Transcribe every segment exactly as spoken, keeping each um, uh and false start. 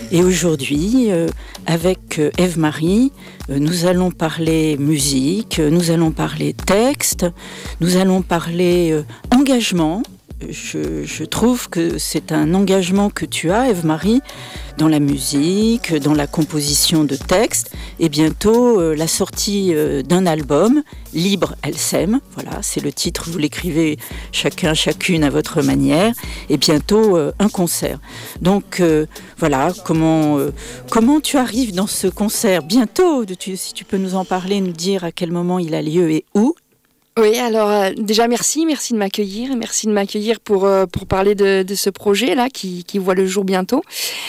Et aujourd'hui, euh, avec euh, Ève-Marie, euh, nous allons parler musique, euh, nous allons parler texte, nous allons parler euh, engagement. Je, je trouve que c'est un engagement que tu as, Ève-Marie, dans la musique, dans la composition de textes, et bientôt euh, la sortie euh, d'un album, Libre, elle s'aime, voilà, c'est le titre, vous l'écrivez chacun, chacune à votre manière, et bientôt euh, un concert. Donc euh, voilà, comment, euh, comment tu arrives dans ce concert bientôt, tu, si tu peux nous en parler, nous dire à quel moment il a lieu et où. Oui, alors euh, déjà merci, merci de m'accueillir, merci de m'accueillir pour, euh, pour parler de, de ce projet-là qui, qui voit le jour bientôt.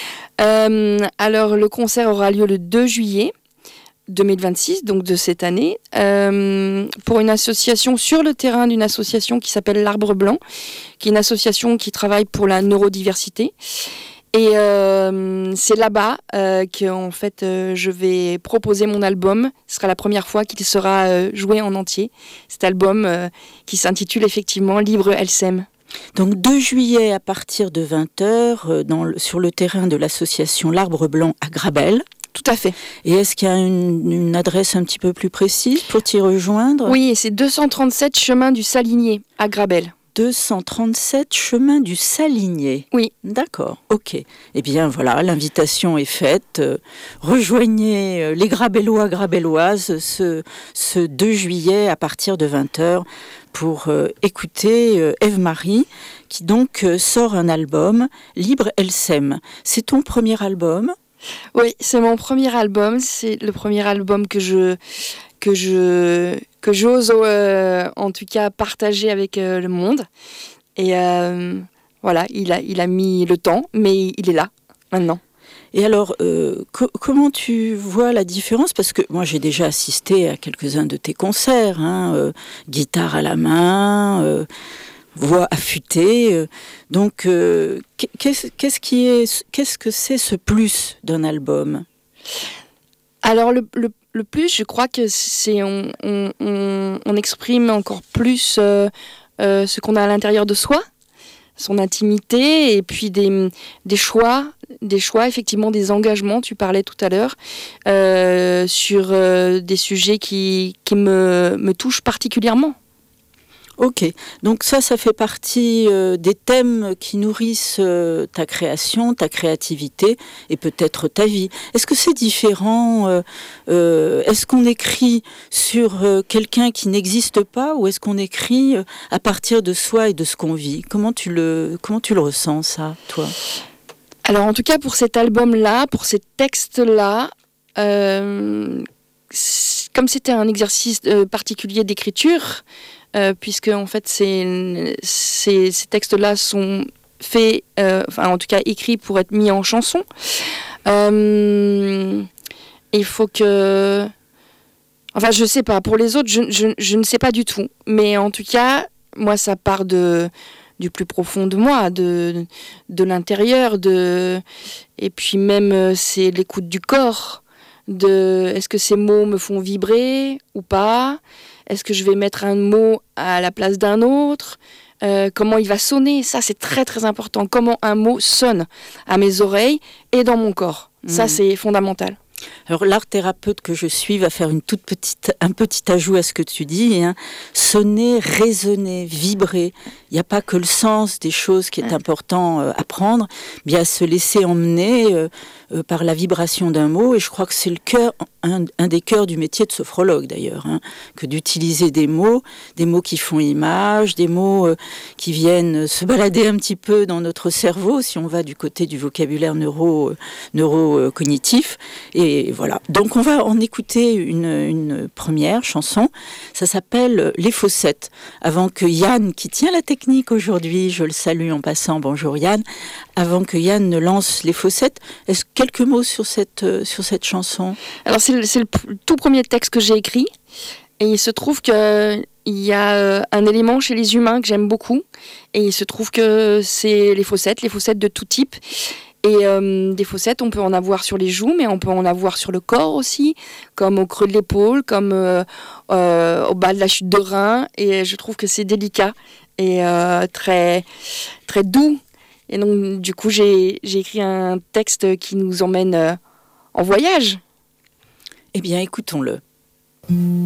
Euh, alors le concert aura lieu le deux juillet deux mille vingt-six, donc de cette année, euh, pour une association, sur le terrain d'une association qui s'appelle l'Arbre Blanc, qui est une association qui travaille pour la neurodiversité. Et euh, c'est là-bas euh, que en fait euh, je vais proposer mon album. Ce sera la première fois qu'il sera euh, joué en entier. Cet album euh, qui s'intitule effectivement Libre, elle s'aime. Donc deux juillet à partir de vingt heures euh, dans le, sur le terrain de l'association L'Arbre Blanc à Grabel. Tout à fait. Et est-ce qu'il y a une, une adresse un petit peu plus précise pour t'y rejoindre ? Oui, c'est deux cent trente-sept chemin du Salinier à Grabel. deux cent trente-sept chemin du Salinier. Oui. D'accord, ok. Eh bien voilà, l'invitation est faite. Euh, rejoignez euh, les Grabellois, Grabelloises ce, ce deux juillet à partir de vingt heures pour euh, écouter euh, Ève-Marie qui donc euh, sort un album, Libre, elle s'aime. C'est ton premier album ? Oui, c'est mon premier album. C'est le premier album que je... que je que j'ose euh, en tout cas partager avec euh, le monde et euh, voilà, il a il a mis le temps mais il est là maintenant. Et alors euh, co- comment tu vois la différence, parce que moi j'ai déjà assisté à quelques-uns de tes concerts, hein, euh, guitare à la main, euh, voix affûtée, euh, donc euh, qu'est-ce, qu'est-ce qui est qu'est-ce que c'est ce plus d'un album ? Alors le, le Le plus, je crois que c'est on, on, on, on exprime encore plus euh, euh, ce qu'on a à l'intérieur de soi, son intimité, et puis des, des choix, des choix, effectivement, des engagements, tu parlais tout à l'heure, euh, sur euh, des sujets qui, qui me, me touchent particulièrement. Ok, donc ça, ça fait partie euh, des thèmes qui nourrissent euh, ta création, ta créativité et peut-être ta vie. Est-ce que c'est différent euh, euh, Est-ce qu'on écrit sur euh, quelqu'un qui n'existe pas ou est-ce qu'on écrit euh, à partir de soi et de ce qu'on vit ? Comment tu le, comment tu le ressens, ça, toi ? Alors, en tout cas, pour cet album-là, pour ces textes-là, euh, comme c'était un exercice euh, particulier d'écriture, Euh, puisque en fait ces, ces, ces textes-là sont faits, euh, enfin en tout cas écrits pour être mis en chanson. Euh, il faut que, enfin je sais pas, pour les autres je, je, je ne sais pas du tout, mais en tout cas moi ça part de du plus profond de moi, de de l'intérieur, de et puis même c'est l'écoute du corps, de est-ce que ces mots me font vibrer ou pas. Est-ce que je vais mettre un mot à la place d'un autre ? euh, Comment il va sonner ? Ça, c'est très, très important. Comment un mot sonne à mes oreilles et dans mon corps. Mmh. Ça, c'est fondamental. Alors, l'art thérapeute que je suis va faire une toute petite, un petit ajout à ce que tu dis. Hein. Sonner, résonner, vibrer. Il n'y a pas que le sens des choses qui est important euh, à prendre, bien se laisser emmener euh, euh, par la vibration d'un mot. Et je crois que c'est le cœur, un, un des cœurs du métier de sophrologue d'ailleurs, hein, que d'utiliser des mots, des mots qui font image, des mots euh, qui viennent se balader un petit peu dans notre cerveau, si on va du côté du vocabulaire neuro, euh, neuro-cognitif. Et voilà. Donc on va en écouter une, une première chanson. Ça s'appelle Les Fossettes. Avant que Yann, qui tient la technique aujourd'hui, je le salue en passant, bonjour Yann, avant que Yann ne lance Les Fossettes, est-ce quelques mots sur cette, euh, sur cette chanson ? Alors c'est le, c'est le tout premier texte que j'ai écrit et il se trouve qu'il y a un élément chez les humains que j'aime beaucoup et il se trouve que c'est les fossettes, les fossettes de tout type. Et euh, des fossettes, on peut en avoir sur les joues, mais on peut en avoir sur le corps aussi, comme au creux de l'épaule, comme euh, euh, au bas de la chute de rein. Et je trouve que c'est délicat et euh, très, très doux Et donc, du coup, j'ai, j'ai écrit un texte qui nous emmène euh, en voyage. Eh bien, écoutons-le.